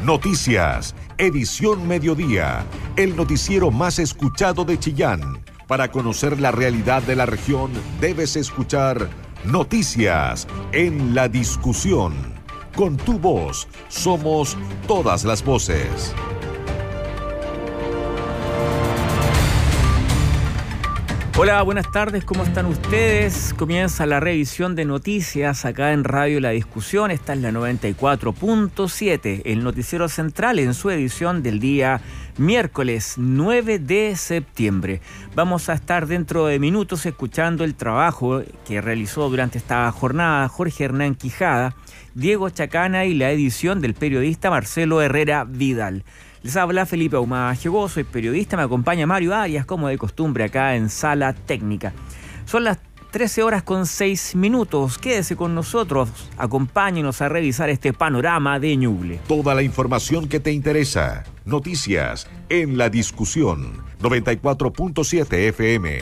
Noticias, edición mediodía, el noticiero más escuchado de Chillán. Para conocer la realidad de la región, debes escuchar Noticias en la discusión. Con tu voz, somos todas las voces. Hola, buenas tardes, ¿cómo están ustedes? Comienza la revisión de noticias acá en Radio La Discusión. Esta es la 94.7, el noticiero central en su edición del día miércoles 9 de septiembre. Vamos a estar dentro de minutos escuchando el trabajo que realizó durante esta jornada Jorge Hernán Quijada, Diego Chacana y la edición del periodista Marcelo Herrera Vidal. Les habla Felipe Ahumada Jegó, soy periodista, me acompaña Mario Arias, como de costumbre, acá en Sala Técnica. Son las 13:06. Quédese con nosotros, acompáñenos a revisar este panorama de Ñuble. Toda la información que te interesa. Noticias en la discusión. 94.7 FM.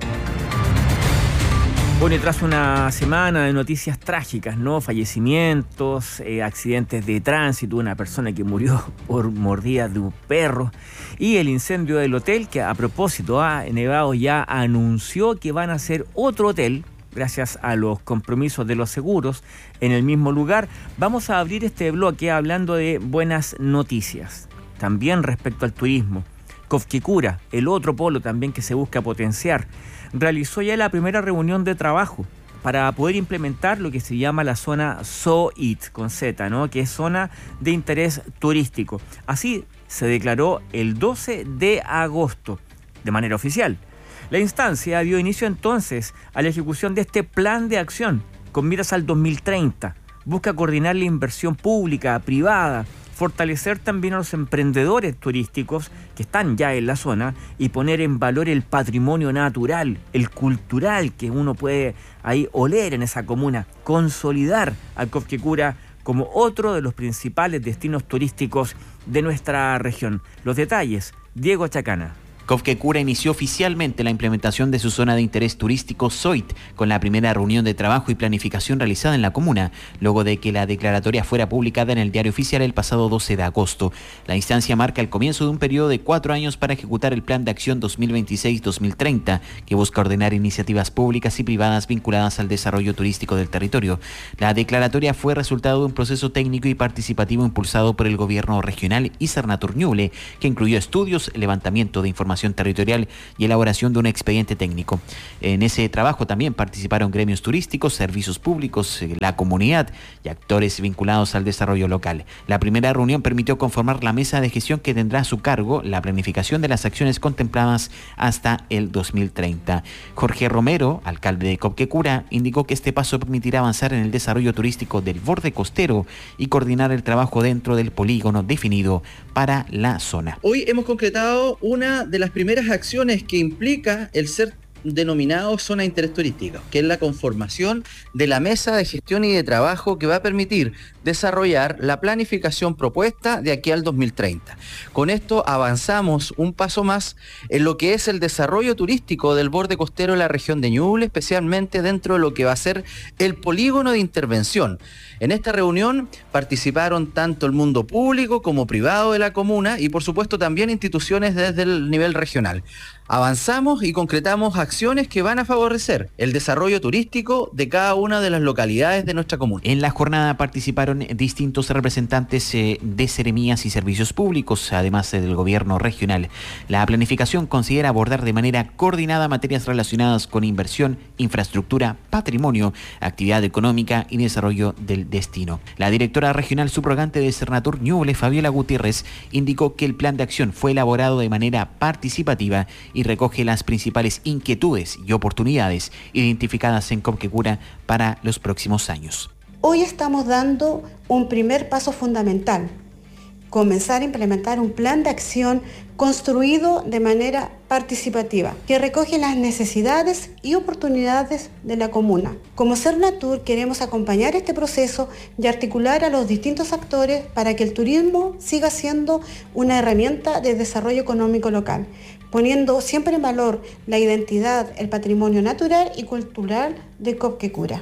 Bueno, y tras una semana de noticias trágicas, ¿no? Fallecimientos, accidentes de tránsito, una persona que murió por mordida de un perro y el incendio del hotel, que a propósito, Nevado ya anunció que van a hacer otro hotel, gracias a los compromisos de los seguros, en el mismo lugar. Vamos a abrir este bloque hablando de buenas noticias, también respecto al turismo. Cofquecura, el otro polo también que se busca potenciar, realizó ya la primera reunión de trabajo para poder implementar lo que se llama la zona ZOIT, con Z, ¿no? Que es zona de interés turístico. Así se declaró el 12 de agosto, de manera oficial. La instancia dio inicio entonces a la ejecución de este plan de acción con miras al 2030. Busca coordinar la inversión pública, privada, fortalecer también a los emprendedores turísticos que están ya en la zona y poner en valor el patrimonio natural, el cultural que uno puede ahí oler en esa comuna, consolidar a Cofquecura como otro de los principales destinos turísticos de nuestra región. Los detalles, Diego Chacana. Cofquecura inició oficialmente la implementación de su zona de interés turístico ZOIT con la primera reunión de trabajo y planificación realizada en la comuna, luego de que la declaratoria fuera publicada en el Diario Oficial el pasado 12 de agosto. La instancia marca el comienzo de un periodo de 4 años para ejecutar el Plan de Acción 2026-2030, que busca ordenar iniciativas públicas y privadas vinculadas al desarrollo turístico del territorio. La declaratoria fue resultado de un proceso técnico y participativo impulsado por el gobierno regional y Cernatur Ñuble, que incluyó estudios, levantamiento de información territorial y elaboración de un expediente técnico. En ese trabajo también participaron gremios turísticos, servicios públicos, la comunidad y actores vinculados al desarrollo local. La primera reunión permitió conformar la mesa de gestión que tendrá a su cargo la planificación de las acciones contempladas hasta el 2030. Jorge Romero, alcalde de Cofquecura, indicó que este paso permitirá avanzar en el desarrollo turístico del borde costero y coordinar el trabajo dentro del polígono definido para la zona. Hoy hemos concretado una de las primeras acciones que implica el ser denominado zona de interés turístico, que es la conformación de la mesa de gestión y de trabajo que va a permitir desarrollar la planificación propuesta de aquí al 2030. Con esto avanzamos un paso más en lo que es el desarrollo turístico del borde costero de la región de Ñuble, especialmente dentro de lo que va a ser el polígono de intervención. En esta reunión participaron tanto el mundo público como privado de la comuna y por supuesto también instituciones desde el nivel regional. Avanzamos y concretamos acciones que van a favorecer el desarrollo turístico de cada una de las localidades de nuestra comuna. En la jornada participaron distintos representantes de seremías y servicios públicos, además del gobierno regional. La planificación considera abordar de manera coordinada materias relacionadas con inversión, infraestructura, patrimonio, actividad económica y desarrollo del destino. La directora regional subrogante de Cernatur Ñuble, Fabiola Gutiérrez, indicó que el plan de acción fue elaborado de manera participativa y recoge las principales inquietudes y oportunidades identificadas en Cofquecura para los próximos años. Hoy estamos dando un primer paso fundamental, comenzar a implementar un plan de acción construido de manera participativa, que recoge las necesidades y oportunidades de la comuna. Como Cernatur queremos acompañar este proceso y articular a los distintos actores para que el turismo siga siendo una herramienta de desarrollo económico local, poniendo siempre en valor la identidad, el patrimonio natural y cultural de Cofquecura.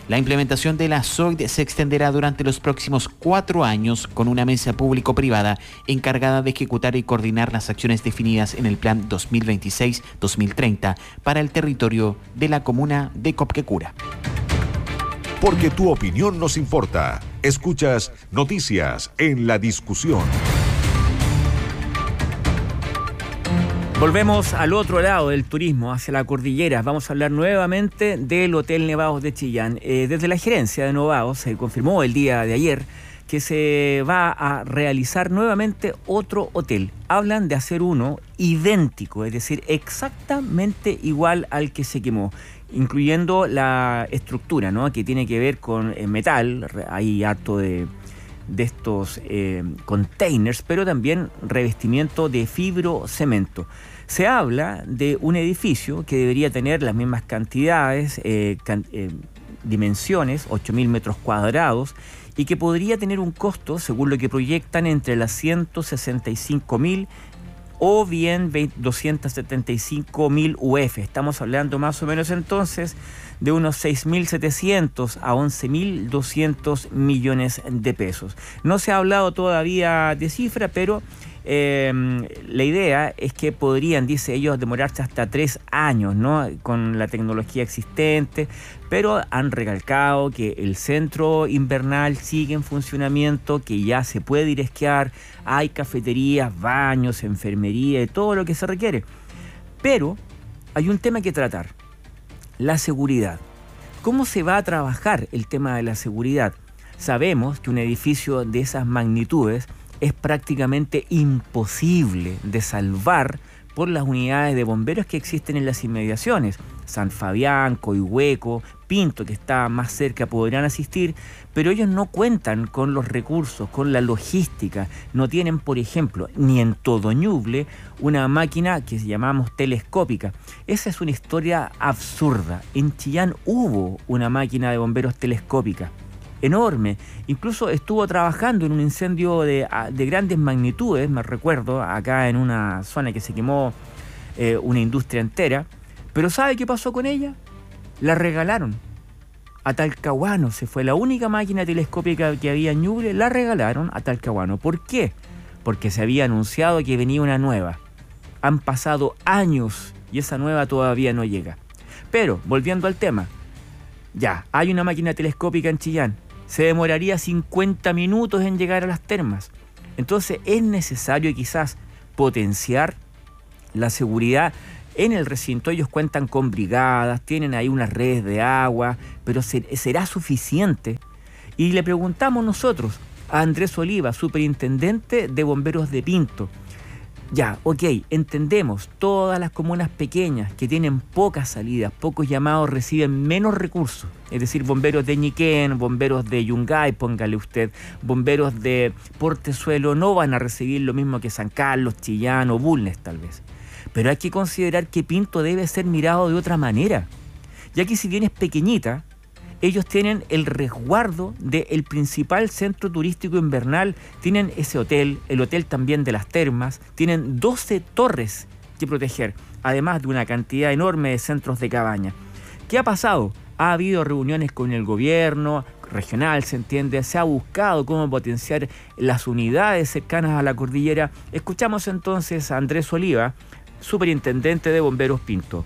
La implementación de la SOIT se extenderá durante los próximos 4 años con una mesa público-privada encargada de ejecutar y coordinar las acciones definidas en el Plan 2026-2030 para el territorio de la comuna de Copquecura. Porque tu opinión nos importa. Escuchas Noticias en la Discusión. Volvemos al otro lado del turismo, hacia la cordillera. Vamos a hablar nuevamente del Hotel Nevados de Chillán. Desde la gerencia de Nevados se confirmó el día de ayer que se va a realizar nuevamente otro hotel. Hablan de hacer uno idéntico, es decir, exactamente igual al que se quemó, incluyendo la estructura, ¿no?, que tiene que ver con metal. Hay harto de estos containers, pero también revestimiento de fibrocemento. Se habla de un edificio que debería tener las mismas cantidades, dimensiones, 8.000 metros cuadrados, y que podría tener un costo, según lo que proyectan, entre las 165.000 o bien 275.000 UF. Estamos hablando más o menos entonces de unos 6.700 a 11.200 millones de pesos. No se ha hablado todavía de cifra, pero la idea es que podrían, dice ellos, demorarse hasta 3 años, ¿no?, con la tecnología existente, pero han recalcado que el centro invernal sigue en funcionamiento, que ya se puede ir a esquiar, hay cafeterías, baños, enfermería y todo lo que se requiere. Pero hay un tema que tratar: la seguridad. ¿Cómo se va a trabajar el tema de la seguridad? Sabemos que un edificio de esas magnitudes es prácticamente imposible de salvar por las unidades de bomberos que existen en las inmediaciones. San Fabián, Coihueco, Pinto, que está más cerca, podrán asistir, pero ellos no cuentan con los recursos, con la logística. No tienen, por ejemplo, ni en Todo Ñuble, una máquina que llamamos telescópica. Esa es una historia absurda. En Chillán hubo una máquina de bomberos telescópica enorme, incluso estuvo trabajando en un incendio de grandes magnitudes, me recuerdo, acá en una zona que se quemó una industria entera. Pero ¿sabe qué pasó con ella? La regalaron. A Talcahuano se fue. La única máquina telescópica que había en Ñuble la regalaron a Talcahuano. ¿Por qué? Porque se había anunciado que venía una nueva. Han pasado años y esa nueva todavía no llega. Pero, volviendo al tema, ya, hay una máquina telescópica en Chillán. Se demoraría 50 minutos en llegar a las termas. Entonces es necesario quizás potenciar la seguridad en el recinto. Ellos cuentan con brigadas, tienen ahí unas redes de agua, pero ¿será suficiente? Y le preguntamos nosotros a Andrés Oliva, superintendente de Bomberos de Pinto. Ya, ok, entendemos, todas las comunas pequeñas que tienen pocas salidas, pocos llamados, reciben menos recursos. Es decir, bomberos de Ñiquén, bomberos de Yungay, póngale usted, bomberos de Portezuelo no van a recibir lo mismo que San Carlos, Chillán o Bulnes tal vez. Pero hay que considerar que Pinto debe ser mirado de otra manera, ya que si bien es pequeñita, ellos tienen el resguardo del principal centro turístico invernal, tienen ese hotel, el hotel también de las termas, tienen 12 torres que proteger, además de una cantidad enorme de centros de cabaña. ¿Qué ha pasado? Ha habido reuniones con el gobierno regional, se entiende, se ha buscado cómo potenciar las unidades cercanas a la cordillera. Escuchamos entonces a Andrés Oliva, superintendente de Bomberos Pinto.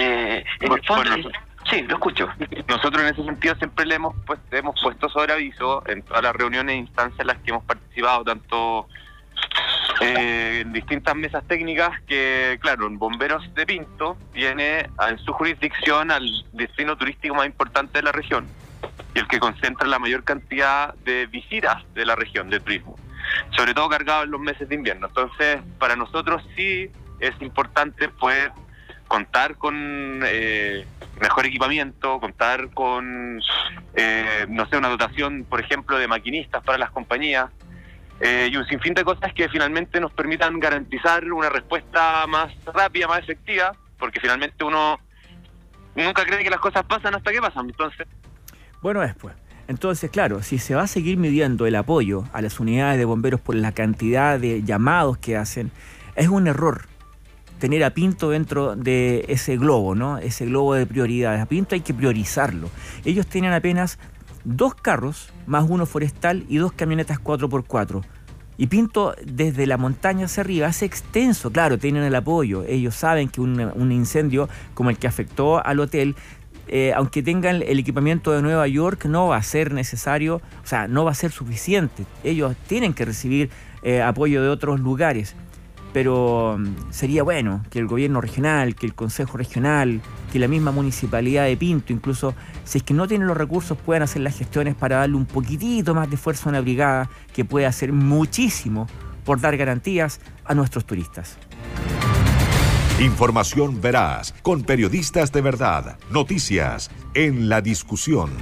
Sí, lo escucho. Nosotros en ese sentido siempre le hemos puesto sobre aviso en todas las reuniones e instancias en las que hemos participado, tanto en distintas mesas técnicas, que claro, en Bomberos de Pinto viene en su jurisdicción al destino turístico más importante de la región y el que concentra la mayor cantidad de visitas de la región de turismo, sobre todo cargado en los meses de invierno. Entonces, para nosotros sí es importante poder contar con mejor equipamiento, contar con, una dotación, por ejemplo, de maquinistas para las compañías, y un sinfín de cosas que finalmente nos permitan garantizar una respuesta más rápida, más efectiva, porque finalmente uno nunca cree que las cosas pasan hasta que pasan. Bueno, después. Entonces, claro, si se va a seguir midiendo el apoyo a las unidades de bomberos por la cantidad de llamados que hacen, es un error. tener a Pinto dentro de ese globo, ¿no? Ese globo de prioridades. A Pinto hay que priorizarlo. Ellos tienen apenas 2 carros, más uno forestal y 2 camionetas 4x4. Y Pinto, desde la montaña hacia arriba, es extenso. Claro, tienen el apoyo. Ellos saben que un incendio como el que afectó al hotel, aunque tengan el equipamiento de Nueva York, no va a ser necesario, o sea, no va a ser suficiente. Ellos tienen que recibir apoyo de otros lugares. Pero sería bueno que el gobierno regional, que el consejo regional, que la misma municipalidad de Pinto, incluso si es que no tienen los recursos, puedan hacer las gestiones para darle un poquitito más de fuerza a una brigada que puede hacer muchísimo por dar garantías a nuestros turistas. Información veraz, con periodistas de verdad. Noticias en la discusión.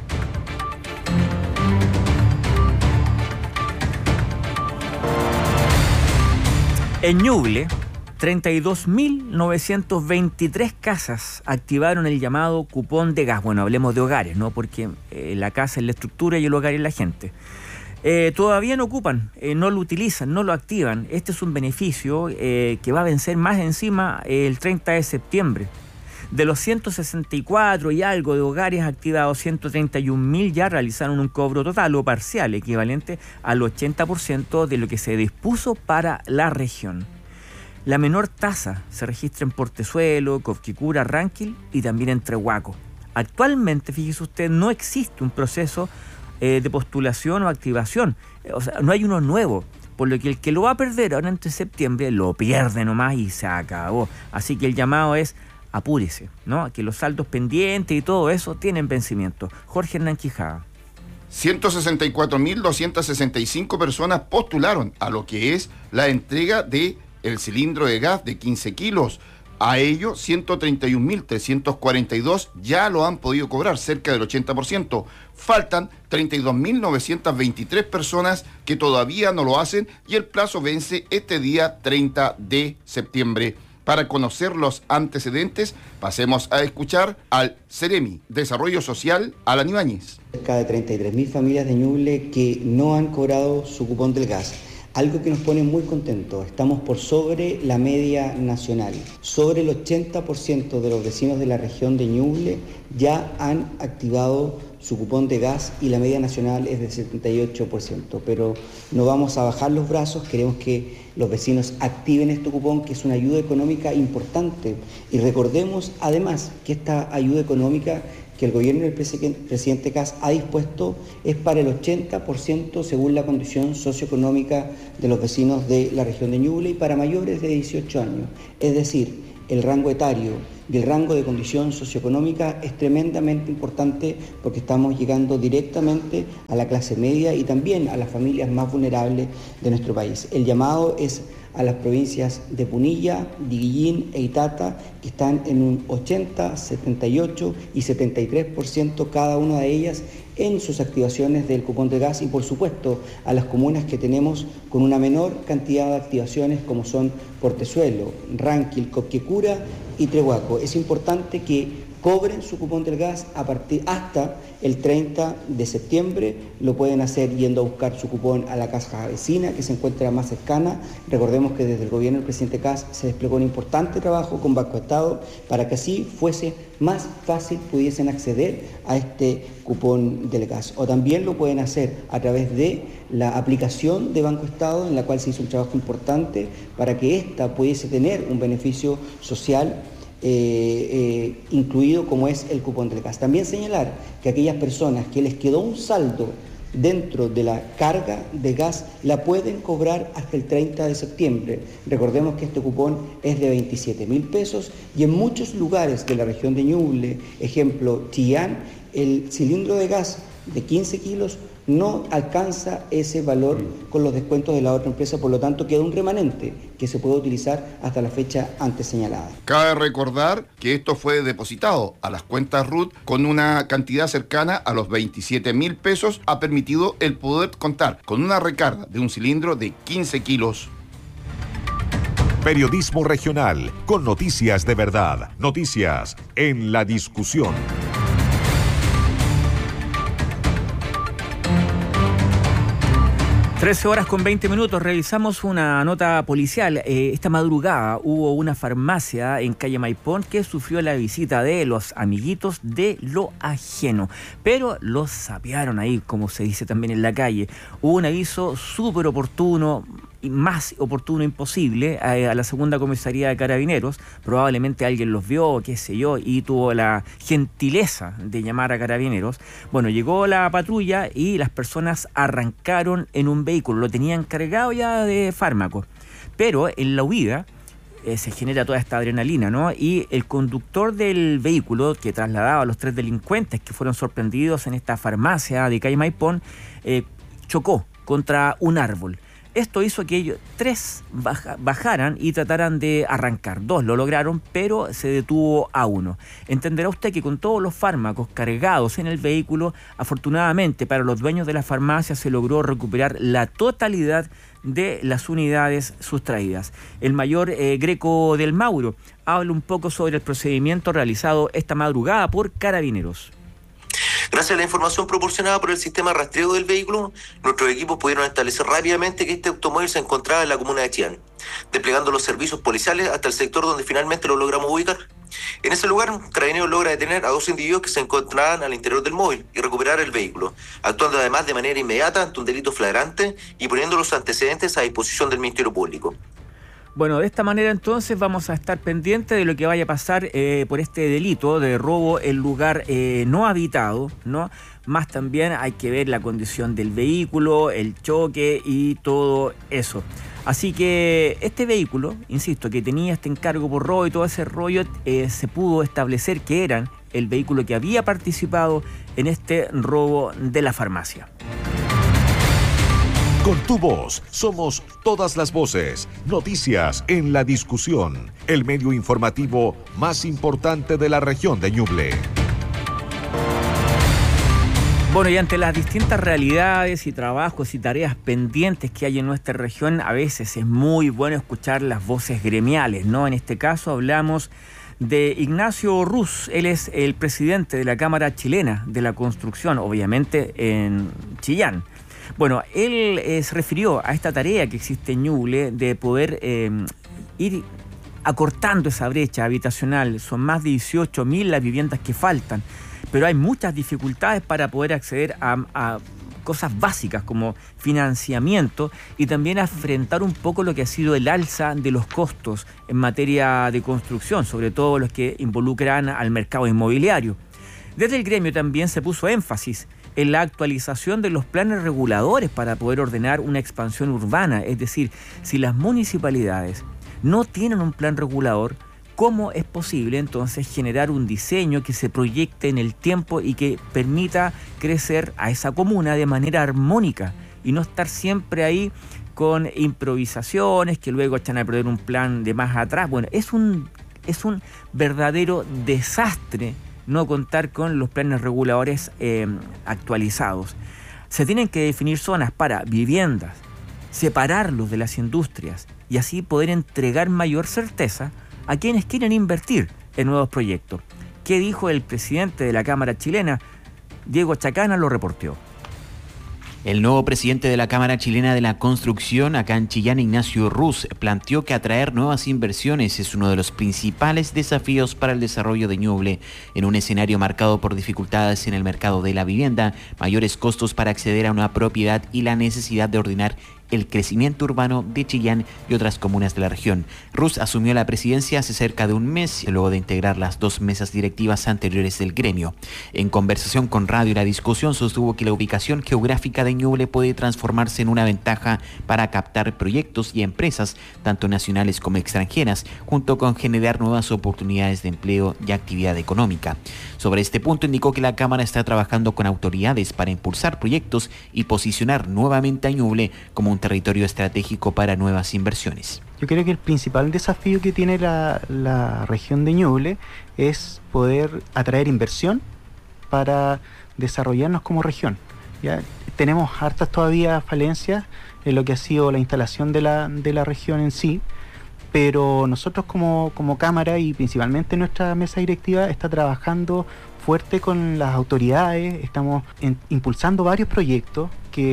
En Ñuble, 32.923 casas activaron el llamado cupón de gas. Bueno, hablemos de hogares, ¿no? Porque la casa es la estructura y el hogar es la gente. Todavía no ocupan, no lo utilizan, no lo activan. Este es un beneficio que va a vencer más encima el 30 de septiembre. De los 164 y algo de hogares activados, 131.000 ya realizaron un cobro total o parcial, equivalente al 80% de lo que se dispuso para la región. La menor tasa se registra en Portezuelo, Cofquicura, Ranquil y también en Trehuaco. Actualmente, fíjese usted, no existe un proceso de postulación o activación. O sea, no hay uno nuevo. Por lo que el que lo va a perder ahora entre septiembre lo pierde nomás y se acabó. Así que el llamado es: apúrese, ¿no? Que los saldos pendientes y todo eso tienen vencimiento. Jorge Hernán Quijada. 164.265 personas postularon a lo que es la entrega del cilindro de gas de 15 kilos. A ello, 131.342 ya lo han podido cobrar, cerca del 80%. Faltan 32.923 personas que todavía no lo hacen y el plazo vence este día 30 de septiembre. Para conocer los antecedentes, pasemos a escuchar al Ceremi Desarrollo Social, Alan Ibáñez. Cerca de 33.000 familias de Ñuble que no han cobrado su cupón del gas. Algo que nos pone muy contentos. Estamos por sobre la media nacional. Sobre el 80% de los vecinos de la región de Ñuble ya han activado su cupón de gas y la media nacional es del 78%. Pero no vamos a bajar los brazos, queremos que los vecinos activen este cupón, que es una ayuda económica importante. Y recordemos además que esta ayuda económica que el gobierno del presidente Kast ha dispuesto es para el 80% según la condición socioeconómica de los vecinos de la región de Ñuble y para mayores de 18 años. Es decir, el rango etario y el rango de condición socioeconómica es tremendamente importante porque estamos llegando directamente a la clase media y también a las familias más vulnerables de nuestro país. El llamado es a las provincias de Punilla, Diguillín e Itata, que están en un 80, 78 y 73% cada una de ellas en sus activaciones del cupón de gas y por supuesto a las comunas que tenemos con una menor cantidad de activaciones como son Portezuelo, Ranquil, Cofquicura y Trehuaco. Es importante que cobren su cupón del gas hasta el 30 de septiembre. Lo pueden hacer yendo a buscar su cupón a la caja vecina que se encuentra más cercana. Recordemos que desde el gobierno del presidente Kast se desplegó un importante trabajo con Banco Estado para que así fuese más fácil, pudiesen acceder a este cupón del gas. O también lo pueden hacer a través de la aplicación de Banco Estado, en la cual se hizo un trabajo importante para que ésta pudiese tener un beneficio social incluido como es el cupón del gas. También señalar que aquellas personas que les quedó un saldo dentro de la carga de gas la pueden cobrar hasta el 30 de septiembre. Recordemos que este cupón es de 27.000 pesos y en muchos lugares de la región de Ñuble, ejemplo Chillán, el cilindro de gas de 15 kilos no alcanza ese valor con los descuentos de la otra empresa, por lo tanto queda un remanente que se puede utilizar hasta la fecha antes señalada. Cabe recordar que esto fue depositado a las cuentas RUT con una cantidad cercana a los 27.000 pesos, ha permitido el poder contar con una recarga de un cilindro de 15 kilos. Periodismo regional, con noticias de verdad, noticias en la discusión. 13:20. Revisamos una nota policial. Esta madrugada hubo una farmacia en calle Maipón que sufrió la visita de los amiguitos de lo ajeno, pero los sapearon ahí, como se dice también en la calle. Hubo un aviso súper oportuno, y más oportuno imposible, a la segunda comisaría de Carabineros. Probablemente alguien los vio, qué sé yo, y tuvo la gentileza de llamar a Carabineros. Bueno, llegó la patrulla y las personas arrancaron en un vehículo, lo tenían cargado ya de fármacos, pero en la huida se genera toda esta adrenalina, ¿no? Y el conductor del vehículo que trasladaba a los 3 delincuentes que fueron sorprendidos en esta farmacia de calle Maipón, chocó contra un árbol. Esto hizo que ellos 3 bajaran y trataran de arrancar. 2 lo lograron, pero se detuvo a 1. Entenderá usted que con todos los fármacos cargados en el vehículo, afortunadamente para los dueños de la farmacia se logró recuperar la totalidad de las unidades sustraídas. El mayor Greco del Mauro habla un poco sobre el procedimiento realizado esta madrugada por Carabineros. Gracias a la información proporcionada por el sistema de rastreo del vehículo, nuestros equipos pudieron establecer rápidamente que este automóvil se encontraba en la comuna de Chillán, desplegando los servicios policiales hasta el sector donde finalmente lo logramos ubicar. En ese lugar, Carabineros logra detener a 2 individuos que se encontraban al interior del móvil y recuperar el vehículo, actuando además de manera inmediata ante un delito flagrante y poniendo los antecedentes a disposición del Ministerio Público. Bueno, de esta manera entonces vamos a estar pendientes de lo que vaya a pasar por este delito de robo en lugar no habitado, ¿no? Más también hay que ver la condición del vehículo, el choque y todo eso. Así que este vehículo, insisto, que tenía este encargo por robo y todo ese rollo, se pudo establecer que eran el vehículo que había participado en este robo de la farmacia. Con tu voz somos todas las voces. Noticias en la discusión. El medio informativo más importante de la región de Ñuble. Bueno, y ante las distintas realidades y trabajos y tareas pendientes que hay en nuestra región, a veces es muy bueno escuchar las voces gremiales, ¿no? En este caso hablamos de Ignacio Ruz. Él es el presidente de la Cámara Chilena de la Construcción, obviamente en Chillán. Bueno, él se refirió a esta tarea que existe en Ñuble de poder ir acortando esa brecha habitacional. Son más de 18.000 las viviendas que faltan, pero hay muchas dificultades para poder acceder a cosas básicas como financiamiento y también afrontar un poco lo que ha sido el alza de los costos en materia de construcción, sobre todo los que involucran al mercado inmobiliario. Desde el gremio también se puso énfasis en la actualización de los planes reguladores para poder ordenar una expansión urbana. Es decir, si las municipalidades no tienen un plan regulador, ¿cómo es posible entonces generar un diseño que se proyecte en el tiempo y que permita crecer a esa comuna de manera armónica y no estar siempre ahí con improvisaciones que luego echan a perder un plan de más atrás? Bueno, es un verdadero desastre no contar con los planes reguladores actualizados. Se tienen que definir zonas para viviendas, separarlos de las industrias y así poder entregar mayor certeza a quienes quieren invertir en nuevos proyectos. ¿Qué dijo el presidente de la Cámara Chilena? Diego Chacana lo reportó. El nuevo presidente de la Cámara Chilena de la Construcción, acá en Chillán, Ignacio Ruz, planteó que atraer nuevas inversiones es uno de los principales desafíos para el desarrollo de Ñuble, en un escenario marcado por dificultades en el mercado de la vivienda, mayores costos para acceder a una propiedad y la necesidad de ordenar el crecimiento urbano de Chillán y otras comunas de la región. Ruz asumió la presidencia hace cerca de un mes, luego de integrar las 2 mesas directivas anteriores del gremio. En conversación con Radio La Discusión, sostuvo que la ubicación geográfica de Ñuble puede transformarse en una ventaja para captar proyectos y empresas, tanto nacionales como extranjeras, junto con generar nuevas oportunidades de empleo y actividad económica. Sobre este punto indicó que la Cámara está trabajando con autoridades para impulsar proyectos y posicionar nuevamente a Ñuble como un territorio estratégico para nuevas inversiones. Yo creo que el principal desafío que tiene la región de Ñuble es poder atraer inversión para desarrollarnos como región. ¿Ya? Tenemos hartas todavía falencias en lo que ha sido la instalación de la región en sí, pero nosotros como Cámara y principalmente nuestra mesa directiva está trabajando fuerte con las autoridades, estamos impulsando varios proyectos que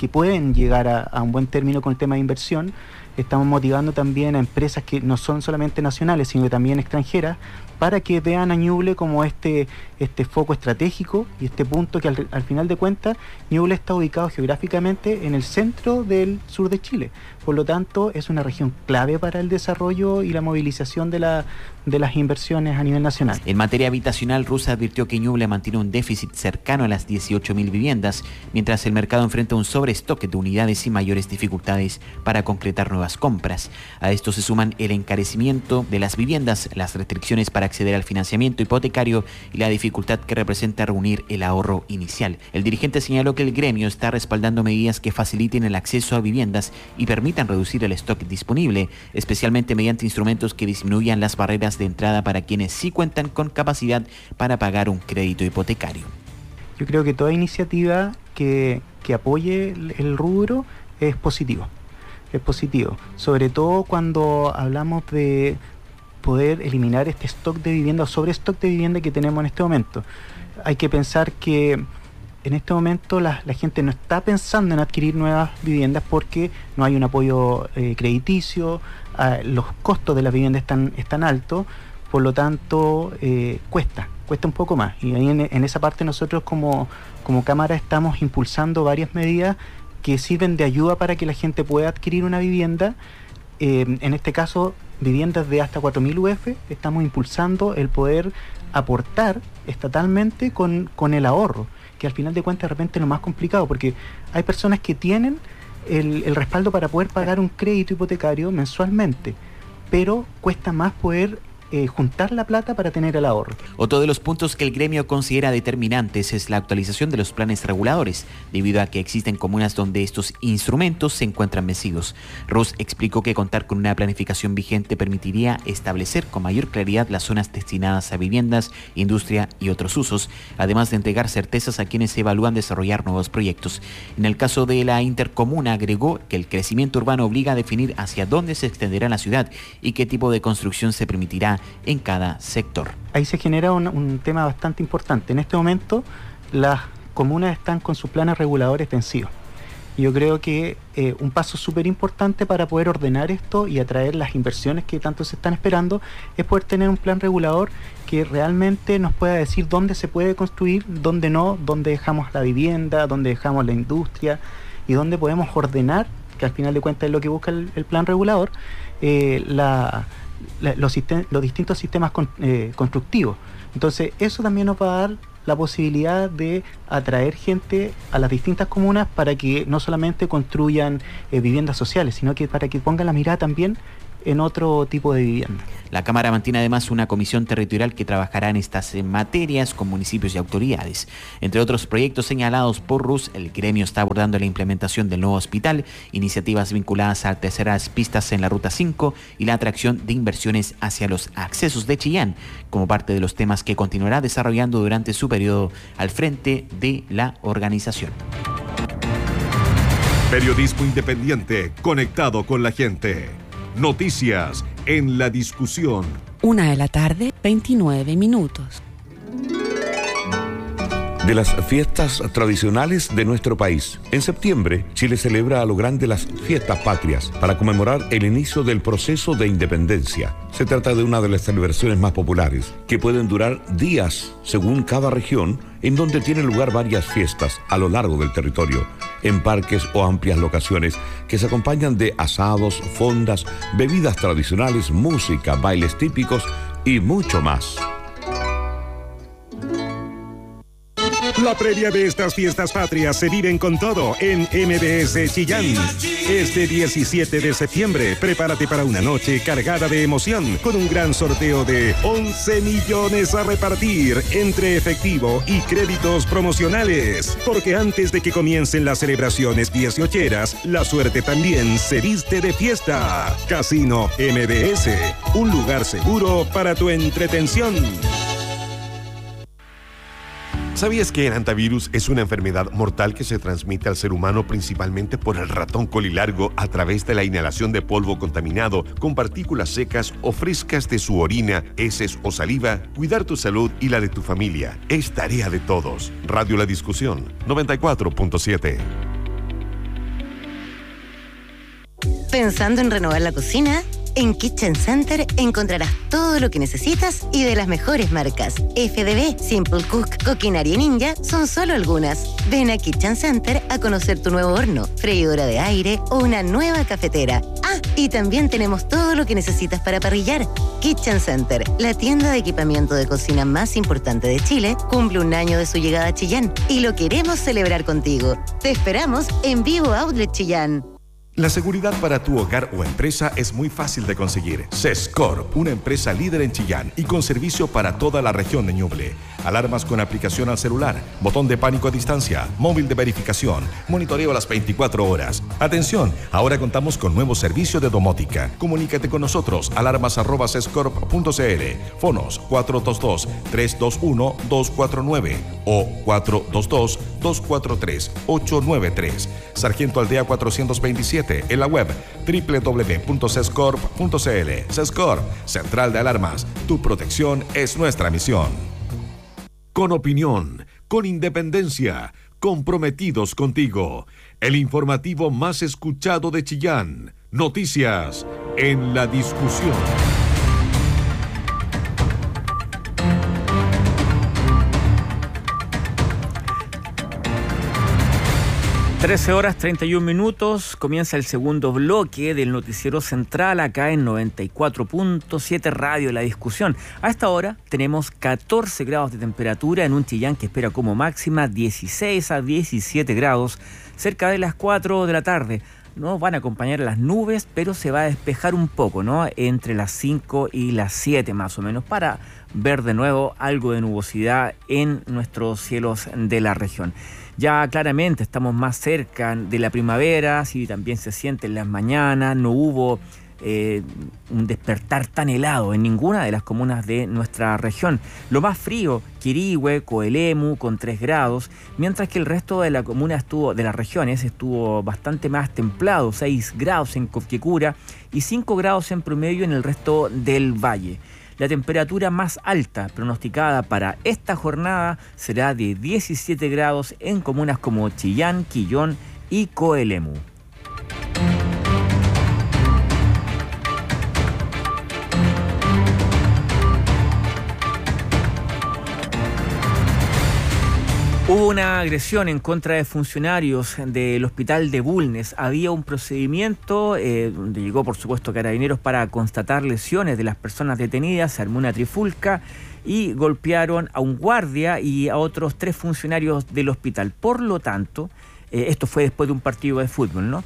que pueden llegar a un buen término con el tema de inversión. Estamos motivando también a empresas que no son solamente nacionales, sino que también extranjeras, para que vean a Ñuble como este foco estratégico y este punto que al final de cuentas Ñuble está ubicado geográficamente en el centro del sur de Chile. Por lo tanto, es una región clave para el desarrollo y la movilización de las inversiones a nivel nacional. En materia habitacional, Rus advirtió que Ñuble mantiene un déficit cercano a las 18.000 viviendas, mientras el mercado enfrenta un sobrestock de unidades y mayores dificultades para concretar nuevas compras. A esto se suman el encarecimiento de las viviendas, las restricciones para acceder al financiamiento hipotecario y la dificultad que representa reunir el ahorro inicial. El dirigente señaló que el gremio está respaldando medidas que faciliten el acceso a viviendas y permitan reducir el stock disponible, especialmente mediante instrumentos que disminuyan las barreras de entrada para quienes sí cuentan con capacidad para pagar un crédito hipotecario. Yo creo que toda iniciativa que apoye el rubro es positivo. Es positivo, sobre todo cuando hablamos de poder eliminar este stock de vivienda o sobrestock de vivienda que tenemos en este momento. Hay que pensar que en este momento la gente no está pensando en adquirir nuevas viviendas porque no hay un apoyo crediticio, los costos de las viviendas están altos, por lo tanto cuesta un poco más. Y ahí en esa parte nosotros como Cámara estamos impulsando varias medidas que sirven de ayuda para que la gente pueda adquirir una vivienda. En este caso, viviendas de hasta 4.000 UF, estamos impulsando el poder aportar estatalmente con el ahorro, que al final de cuentas de repente es lo más complicado, porque hay personas que tienen el respaldo para poder pagar un crédito hipotecario mensualmente, pero cuesta más poder juntar la plata para tener el ahorro. Otro de los puntos que el gremio considera determinantes es la actualización de los planes reguladores, debido a que existen comunas donde estos instrumentos se encuentran vencidos. Rus explicó que contar con una planificación vigente permitiría establecer con mayor claridad las zonas destinadas a viviendas, industria y otros usos, además de entregar certezas a quienes evalúan desarrollar nuevos proyectos. En el caso de la intercomuna, agregó que el crecimiento urbano obliga a definir hacia dónde se extenderá la ciudad y qué tipo de construcción se permitirá en cada sector. Ahí se genera un tema bastante importante. En este momento las comunas están con sus planes reguladores vencidos. Yo creo que un paso súper importante para poder ordenar esto y atraer las inversiones que tanto se están esperando es poder tener un plan regulador que realmente nos pueda decir dónde se puede construir, dónde no, dónde dejamos la vivienda, dónde dejamos la industria y dónde podemos ordenar, que al final de cuentas es lo que busca el plan regulador, los distintos sistemas constructivos. Entonces eso también nos va a dar la posibilidad de atraer gente a las distintas comunas para que no solamente construyan viviendas sociales, sino que para que pongan la mirada también en otro tipo de vivienda. La Cámara mantiene además una comisión territorial que trabajará en estas materias con municipios y autoridades. Entre otros proyectos señalados por Rus, el gremio está abordando la implementación del nuevo hospital, iniciativas vinculadas a terceras pistas en la Ruta 5 y la atracción de inversiones hacia los accesos de Chillán, como parte de los temas que continuará desarrollando durante su periodo al frente de la organización. Periodismo independiente, conectado con la gente. Noticias en la discusión. 1:29 p.m. De las fiestas tradicionales de nuestro país. En septiembre, Chile celebra a lo grande las fiestas patrias para conmemorar el inicio del proceso de independencia. Se trata de una de las celebraciones más populares, que pueden durar días según cada región, en donde tienen lugar varias fiestas a lo largo del territorio, en parques o amplias locaciones que se acompañan de asados, fondas, bebidas tradicionales, música, bailes típicos y mucho más. La previa de estas fiestas patrias se viven con todo en MBS Chillán. Este 17 de septiembre, prepárate para una noche cargada de emoción con un gran sorteo de 11 millones a repartir entre efectivo y créditos promocionales. Porque antes de que comiencen las celebraciones 18eras, la suerte también se viste de fiesta. Casino MBS, un lugar seguro para tu entretención. ¿Sabías que el hantavirus es una enfermedad mortal que se transmite al ser humano principalmente por el ratón colilargo a través de la inhalación de polvo contaminado con partículas secas o frescas de su orina, heces o saliva? Cuidar tu salud y la de tu familia es tarea de todos. Radio La Discusión 94.7. ¿Pensando en renovar la cocina? En Kitchen Center encontrarás todo lo que necesitas y de las mejores marcas. FDB, Simple Cook, Coquinaria Ninja son solo algunas. Ven a Kitchen Center a conocer tu nuevo horno, freidora de aire o una nueva cafetera. Ah, y también tenemos todo lo que necesitas para parrillar. Kitchen Center, la tienda de equipamiento de cocina más importante de Chile, cumple 1 año de su llegada a Chillán y lo queremos celebrar contigo. Te esperamos en Vivo Outlet Chillán. La seguridad para tu hogar o empresa es muy fácil de conseguir. Sescorp, una empresa líder en Chillán y con servicio para toda la región de Ñuble. Alarmas con aplicación al celular, botón de pánico a distancia, móvil de verificación, monitoreo a las 24 horas. Atención, ahora contamos con nuevo servicio de domótica. Comunícate con nosotros, alarmas@sescorp.cl, fonos 422-321-249 o 422-243-893. Sargento Aldea 427, en la web www.sescorp.cl. Sescorp, Central de Alarmas. Tu protección es nuestra misión. Con opinión, con independencia, comprometidos contigo. El informativo más escuchado de Chillán. Noticias en la discusión. 13:31. Comienza el segundo bloque del noticiero central acá en 94.7 Radio La Discusión. A esta hora tenemos 14 grados de temperatura en un Chillán que espera como máxima 16 a 17 grados cerca de las 4 de la tarde. Nos van a acompañar las nubes, pero se va a despejar un poco, ¿no? Entre las 5 y las 7 más o menos, para ver de nuevo algo de nubosidad en nuestros cielos de la región. Ya claramente estamos más cerca de la primavera, sí, también se siente en las mañanas, no hubo un despertar tan helado en ninguna de las comunas de nuestra región. Lo más frío, Quirihue, Coelemu, con 3 grados, mientras que el resto de la comuna de las regiones estuvo bastante más templado, 6 grados en Cofquecura y 5 grados en promedio en el resto del valle. La temperatura más alta pronosticada para esta jornada será de 17 grados en comunas como Chillán, Quillón y Coelemu. Hubo una agresión en contra de funcionarios del hospital de Bulnes. Había un procedimiento donde llegó, por supuesto, Carabineros para constatar lesiones de las personas detenidas. Se armó una trifulca y golpearon a un guardia y a otros 3 funcionarios del hospital. Por lo tanto, esto fue después de un partido de fútbol, ¿no?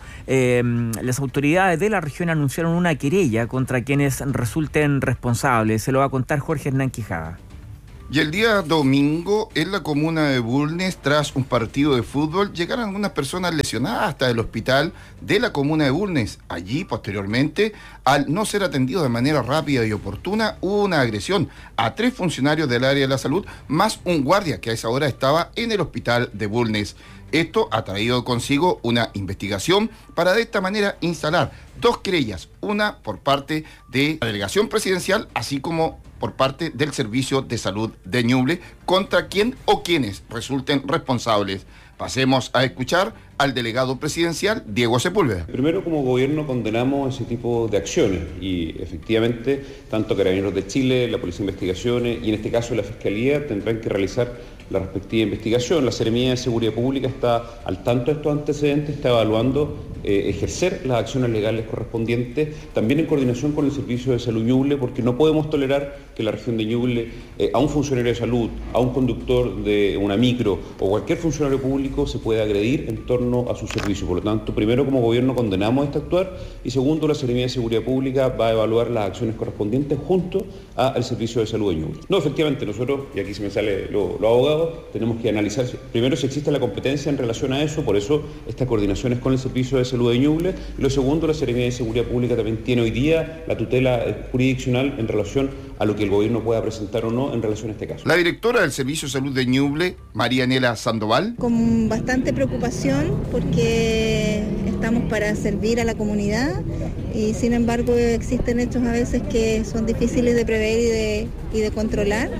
Las autoridades de la región anunciaron una querella contra quienes resulten responsables. Se lo va a contar Jorge Hernán Quijada. Y el día domingo, en la comuna de Bulnes, tras un partido de fútbol, llegaron algunas personas lesionadas hasta el hospital de la comuna de Bulnes. Allí, posteriormente, al no ser atendidos de manera rápida y oportuna, hubo una agresión a 3 funcionarios del área de la salud, más un guardia que a esa hora estaba en el hospital de Bulnes. Esto ha traído consigo una investigación para de esta manera instalar 2 querellas, una por parte de la delegación presidencial, así como por parte del Servicio de Salud de Ñuble, contra quien o quienes resulten responsables. Pasemos a escuchar al delegado presidencial, Diego Sepúlveda. Primero, como gobierno condenamos ese tipo de acciones y efectivamente tanto Carabineros de Chile, la Policía de Investigaciones y en este caso la Fiscalía tendrán que realizar la respectiva investigación. La Seremía de Seguridad Pública está al tanto de estos antecedentes, está evaluando ejercer las acciones legales correspondientes, también en coordinación con el Servicio de Salud Ñuble, porque no podemos tolerar que la región de Ñuble, a un funcionario de salud, a un conductor de una micro o cualquier funcionario público se pueda agredir en torno a su servicio. Por lo tanto, primero, como gobierno condenamos este actuar y segundo, la Seremía de Seguridad Pública va a evaluar las acciones correspondientes junto al Servicio de Salud de Ñuble. No, efectivamente, nosotros, y aquí se me sale lo abogado, tenemos que analizar primero si existe la competencia en relación a eso, por eso esta coordinación es con el Servicio de Salud de Ñuble, y lo segundo, la Seremía de Seguridad Pública también tiene hoy día la tutela jurisdiccional en relación a lo que el gobierno pueda presentar o no en relación a este caso. La directora del Servicio de Salud de Ñuble, Marianela Sandoval. Con bastante preocupación porque estamos para servir a la comunidad y sin embargo existen hechos a veces que son difíciles de prever y de controlar.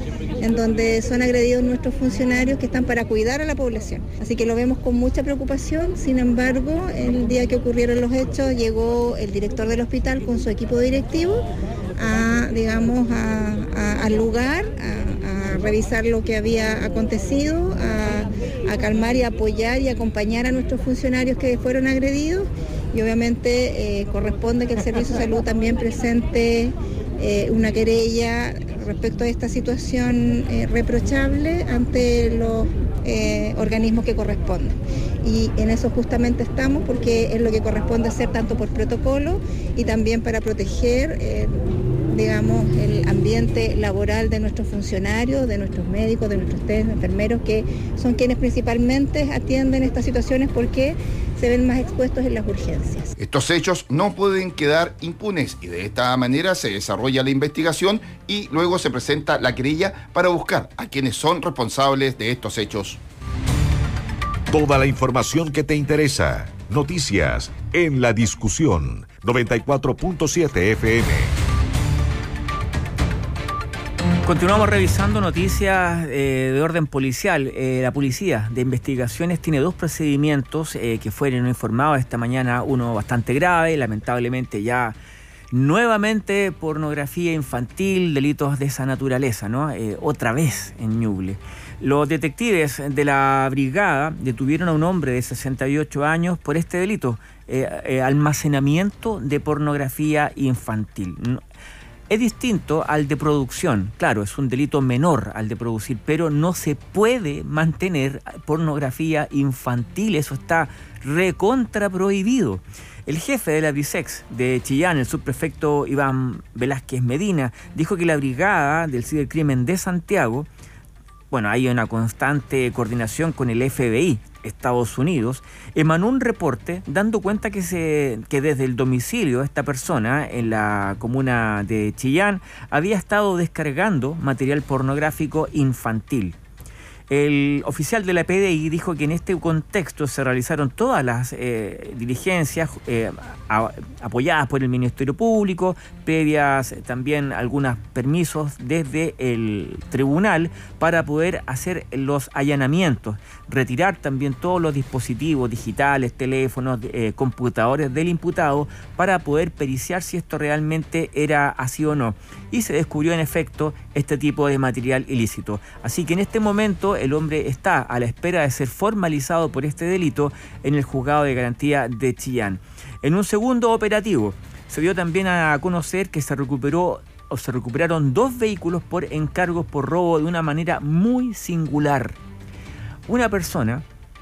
en donde son agredidos nuestros funcionarios que están para cuidar a la población. Así que lo vemos con mucha preocupación. Sin embargo, el día que ocurrieron los hechos llegó el director del hospital con su equipo directivo al lugar, a revisar lo que había acontecido, a calmar y apoyar y acompañar a nuestros funcionarios que fueron agredidos, y obviamente corresponde que el Servicio de Salud también presente una querella respecto a esta situación reprochable ante los organismos que corresponden. Y en eso justamente estamos, porque es lo que corresponde hacer tanto por protocolo y también para proteger el ambiente laboral de nuestros funcionarios, de nuestros médicos, de nuestros enfermeros, que son quienes principalmente atienden estas situaciones porque se ven más expuestos en las urgencias. Estos hechos no pueden quedar impunes y de esta manera se desarrolla la investigación y luego se presenta la querella para buscar a quienes son responsables de estos hechos. Toda la información que te interesa. Noticias en La Discusión. 94.7 FM. Continuamos revisando noticias de orden policial. La Policía de Investigaciones tiene 2 procedimientos que fueron informados esta mañana, uno bastante grave, lamentablemente ya nuevamente pornografía infantil, delitos de esa naturaleza, ¿no? Otra vez en Ñuble. Los detectives de la brigada detuvieron a un hombre de 68 años por este delito, almacenamiento de pornografía infantil. Es distinto al de producción, claro, es un delito menor al de producir, pero no se puede mantener pornografía infantil, eso está recontra prohibido. El jefe de la Brisex de Chillán, el subprefecto Iván Velázquez Medina, dijo que la brigada del cibercrimen de Santiago, hay una constante coordinación con el FBI, Estados Unidos, emanó un reporte dando cuenta que desde el domicilio de esta persona en la comuna de Chillán había estado descargando material pornográfico infantil. El oficial de la PDI dijo que en este contexto se realizaron todas las diligencias apoyadas por el Ministerio Público, previas también algunos permisos desde el tribunal para poder hacer los allanamientos, retirar también todos los dispositivos digitales, teléfonos, computadores del imputado para poder periciar si esto realmente era así o no. Y se descubrió en efecto este tipo de material ilícito. Así que en este momento el hombre está a la espera de ser formalizado por este delito en el Juzgado de Garantía de Chillán. En un segundo operativo se dio también a conocer que se recuperaron 2 vehículos por encargos por robo de una manera muy singular. Una persona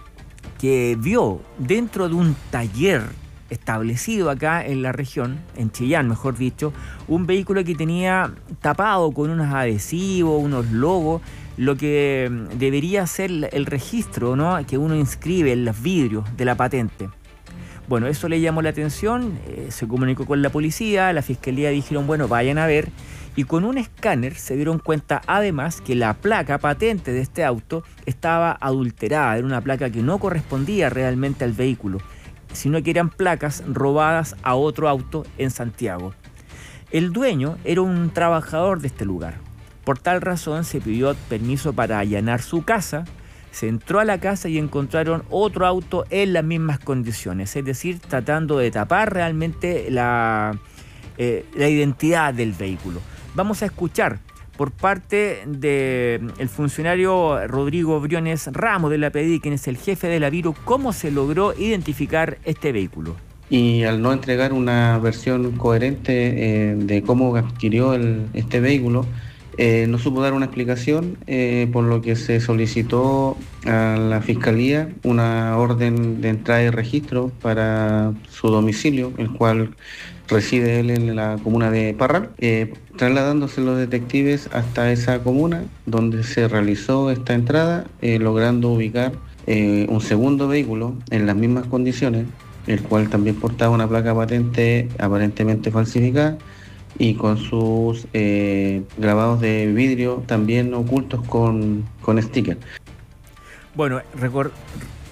que vio dentro de un taller establecido acá en la región, en Chillán mejor dicho, un vehículo que tenía tapado con unos adhesivos, unos logos, lo que debería ser el registro, ¿no?, que uno inscribe en los vidrios de la patente. Bueno, eso le llamó la atención, se comunicó con la policía, la fiscalía dijeron, vayan a ver, y con un escáner se dieron cuenta además que la placa patente de este auto estaba adulterada, era una placa que no correspondía realmente al vehículo, sino que eran placas robadas a otro auto en Santiago. El dueño era un trabajador de este lugar. Por tal razón se pidió permiso para allanar su casa, se entró a la casa y encontraron otro auto en las mismas condiciones, es decir, tratando de tapar realmente la identidad del vehículo. Vamos a escuchar por parte del funcionario Rodrigo Briones Ramos de la PDI, quien es el jefe de la Viro, cómo se logró identificar este vehículo. Y al no entregar una versión coherente de cómo adquirió este vehículo, no supo dar una explicación, por lo que se solicitó a la Fiscalía una orden de entrada y registro para su domicilio, el cual reside él en la comuna de Parral, trasladándose los detectives hasta esa comuna donde se realizó esta entrada, logrando ubicar un segundo vehículo en las mismas condiciones, el cual también portaba una placa patente aparentemente falsificada y con sus grabados de vidrio también ocultos con sticker. Bueno,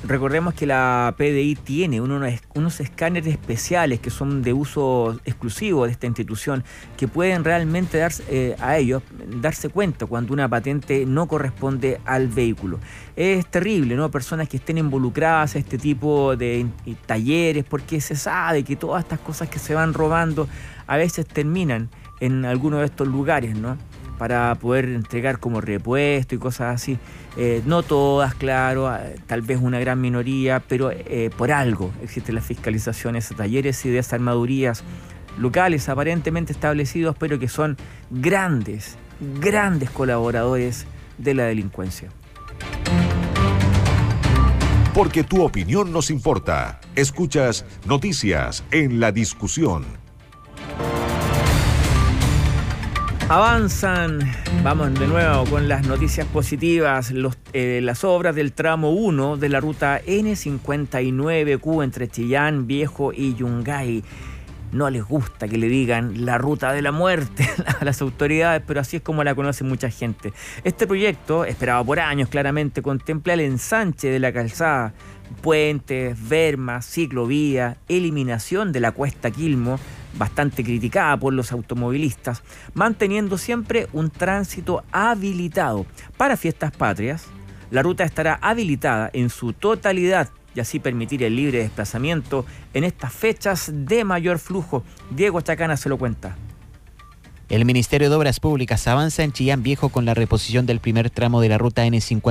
Recordemos que la PDI tiene unos escáneres especiales que son de uso exclusivo de esta institución, que pueden realmente darse cuenta cuando una patente no corresponde al vehículo. Es terrible, ¿no? Personas que estén involucradas en este tipo de talleres, porque se sabe que todas estas cosas que se van robando a veces terminan en alguno de estos lugares, ¿no? Para poder entregar como repuesto y cosas así. No todas, claro, tal vez una gran minoría, pero por algo existen las fiscalizaciones a talleres y desarmadurías locales aparentemente establecidos, pero que son grandes colaboradores de la delincuencia. Porque tu opinión nos importa. Escuchas Noticias en la Discusión. Avanzan, vamos de nuevo con las noticias positivas, las obras del tramo 1 de la ruta N59Q entre Chillán, Viejo y Yungay. No les gusta que le digan la ruta de la muerte a las autoridades, pero así es como la conoce mucha gente. Este proyecto, esperado por años claramente, contempla el ensanche de la calzada, puentes, vermas, ciclovía, eliminación de la cuesta Quilmo, bastante criticada por los automovilistas, manteniendo siempre un tránsito habilitado. Para Fiestas Patrias, la ruta estará habilitada en su totalidad y así permitir el libre desplazamiento en estas fechas de mayor flujo. Diego Chacana se lo cuenta. El Ministerio de Obras Públicas avanza en Chillán Viejo con la reposición del primer tramo de la ruta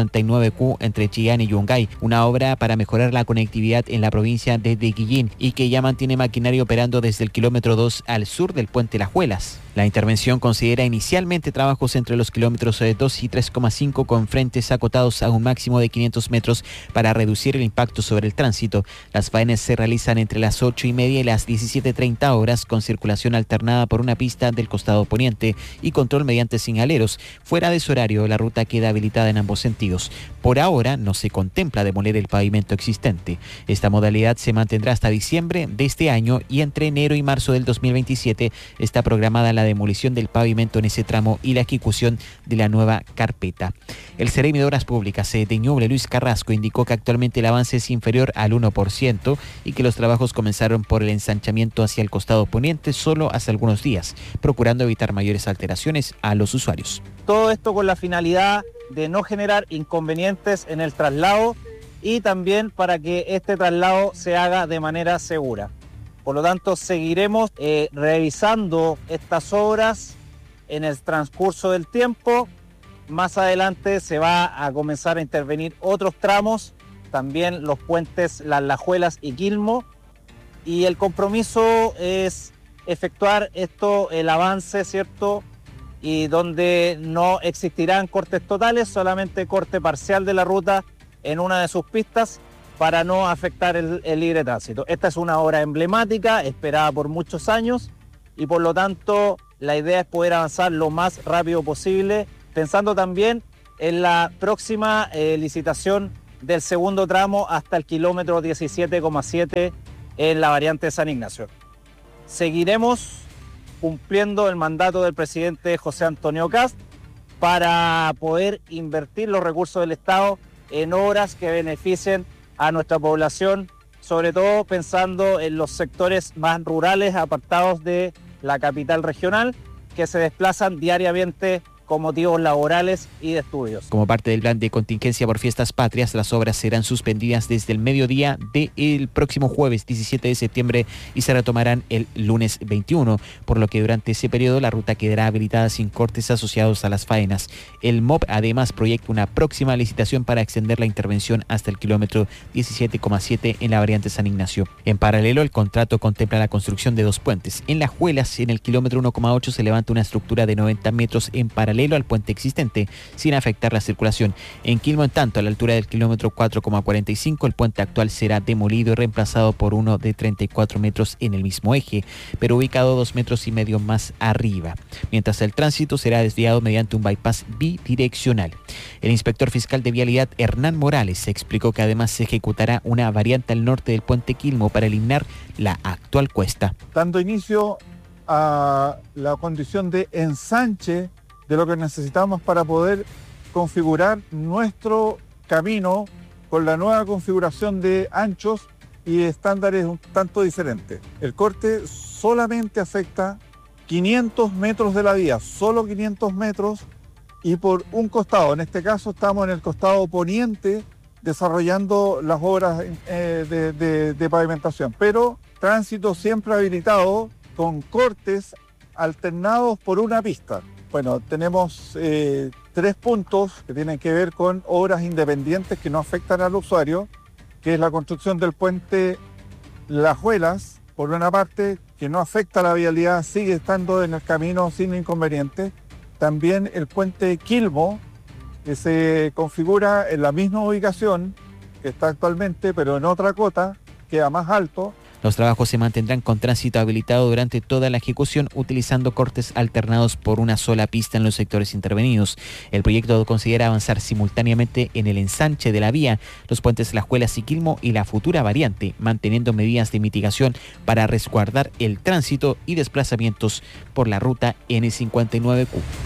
N59Q entre Chillán y Yungay, una obra para mejorar la conectividad en la provincia de Guillín y que ya mantiene maquinaria operando desde el kilómetro 2 al sur del puente Lajuelas. La intervención considera inicialmente trabajos entre los kilómetros 2 y 3,5 con frentes acotados a un máximo de 500 metros para reducir el impacto sobre el tránsito. Las faenas se realizan entre las 8:30 y las 17:30 horas con circulación alternada por una pista del costado poniente y control mediante señaleros. Fuera de su horario, la ruta queda habilitada en ambos sentidos. Por ahora no se contempla demoler el pavimento existente. Esta modalidad se mantendrá hasta diciembre de este año y entre enero y marzo del 2027 está programada la demolición del pavimento en ese tramo y la ejecución de la nueva carpeta. El Seremi de Obras Públicas de Ñuble, Luis Carrasco, indicó que actualmente el avance es inferior al 1% y que los trabajos comenzaron por el ensanchamiento hacia el costado poniente solo hace algunos días, procurando evitar mayores alteraciones a los usuarios. Todo esto con la finalidad de no generar inconvenientes en el traslado y también para que este traslado se haga de manera segura. Por lo tanto, seguiremos revisando estas obras en el transcurso del tiempo. Más adelante se va a comenzar a intervenir otros tramos, también los puentes Las Lajuelas y Quilmo. Y el compromiso es efectuar el avance, ¿cierto? Y donde no existirán cortes totales, solamente corte parcial de la ruta en una de sus pistas, para no afectar el libre tránsito. Esta es una obra emblemática, esperada por muchos años, y por lo tanto la idea es poder avanzar lo más rápido posible, pensando también en la próxima licitación del segundo tramo hasta el kilómetro 17,7 en la variante de San Ignacio. Seguiremos cumpliendo el mandato del presidente José Antonio Kast para poder invertir los recursos del Estado en obras que beneficien a nuestra población, sobre todo pensando en los sectores más rurales apartados de la capital regional, que se desplazan diariamente con motivos laborales y de estudios. Como parte del plan de contingencia por Fiestas Patrias, las obras serán suspendidas desde el mediodía del próximo jueves 17 de septiembre y se retomarán el lunes 21, por lo que durante ese periodo la ruta quedará habilitada sin cortes asociados a las faenas. El MOP además proyecta una próxima licitación para extender la intervención hasta el kilómetro 17,7 en la variante San Ignacio. En paralelo, el contrato contempla la construcción de 2 puentes. En Lajuelas, en el kilómetro 1,8, se levanta una estructura de 90 metros en paralelo al puente existente, sin afectar la circulación. En Quilmo, en tanto, a la altura del kilómetro 4,45, el puente actual será demolido y reemplazado por uno de 34 metros en el mismo eje, pero ubicado 2,5 metros más arriba, mientras el tránsito será desviado mediante un bypass bidireccional. El inspector fiscal de vialidad, Hernán Morales, explicó que además se ejecutará una variante al norte del puente Quilmo para eliminar la actual cuesta. Dando inicio a la condición de ensanche de lo que necesitamos para poder configurar nuestro camino con la nueva configuración de anchos y estándares un tanto diferentes. El corte solamente afecta 500 metros de la vía, solo 500 metros y por un costado. En este caso estamos en el costado poniente desarrollando las obras de pavimentación, pero tránsito siempre habilitado con cortes alternados por una pista. Bueno, tenemos 3 puntos que tienen que ver con obras independientes que no afectan al usuario, que es la construcción del puente Lajuelas, por una parte, que no afecta a la vialidad, sigue estando en el camino sin inconveniente. También el puente Quilmo, que se configura en la misma ubicación que está actualmente, pero en otra cota, queda más alto. Los trabajos se mantendrán con tránsito habilitado durante toda la ejecución, utilizando cortes alternados por una sola pista en los sectores intervenidos. El proyecto considera avanzar simultáneamente en el ensanche de la vía, los puentes Lajuelas y Quilmo y la futura variante, manteniendo medidas de mitigación para resguardar el tránsito y desplazamientos por la ruta N59Q.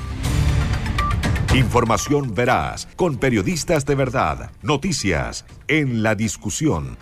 Información veraz, con periodistas de verdad. Noticias en la discusión.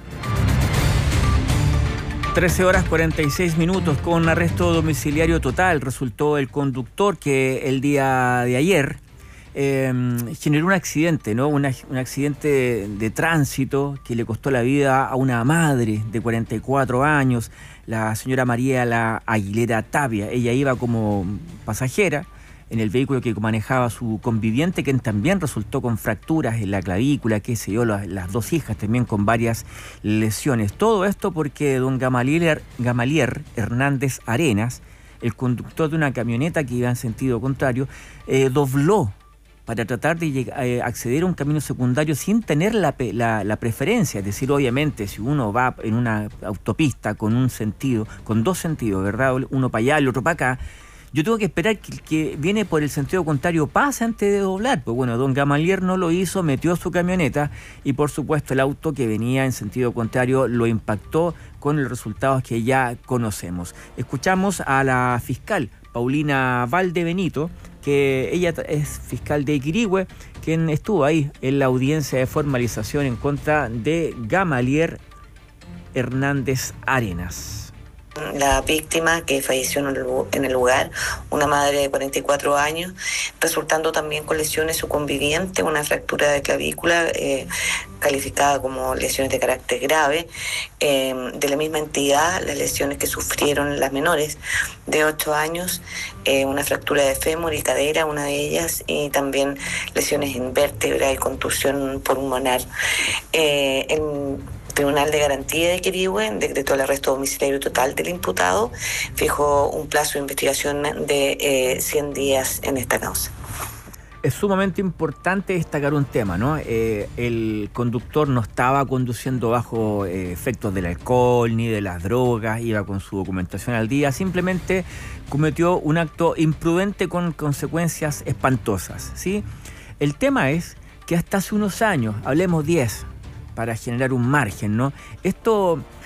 13 horas 46 minutos con arresto domiciliario total. Resultó el conductor que el día de ayer generó un accidente, ¿no? Un accidente de tránsito que le costó la vida a una madre de 44 años, la señora María Aguilera Tapia. Ella iba como pasajera en el vehículo que manejaba su conviviente, quien también resultó con fracturas en la clavícula, qué sé yo, las 2 hijas también con varias lesiones. Todo esto porque don Gamalier Hernández Arenas, el conductor de una camioneta que iba en sentido contrario, dobló para tratar de acceder a un camino secundario sin tener la preferencia. Es decir, obviamente, si uno va en una autopista con un sentido, con 2 sentidos, ¿verdad? Uno para allá, el otro para acá, yo tengo que esperar que el que viene por el sentido contrario pase antes de doblar. Pues bueno, don Gamalier no lo hizo, metió su camioneta y por supuesto el auto que venía en sentido contrario lo impactó con los resultados que ya conocemos. Escuchamos a la fiscal Paulina Valdebenito, que ella es fiscal de Quirihue, quien estuvo ahí en la audiencia de formalización en contra de Gamalier Hernández Arenas. La víctima que falleció en el lugar, una madre de 44 años, resultando también con lesiones su conviviente, una fractura de clavícula calificada como lesiones de carácter grave. De la misma entidad, las lesiones que sufrieron las menores de 8 años, una fractura de fémur y cadera, una de ellas, y también lesiones en vértebra y contusión pulmonar. Tribunal de Garantía de Quirihue decretó el arresto domiciliario total del imputado, fijó un plazo de investigación de 100 días en esta causa. Es sumamente importante destacar un tema, ¿no? El conductor no estaba conduciendo bajo efectos del alcohol ni de las drogas, iba con su documentación al día, simplemente cometió un acto imprudente con consecuencias espantosas, ¿sí? El tema es que hasta hace unos años, hablemos 10, para generar un margen, ¿no? Esto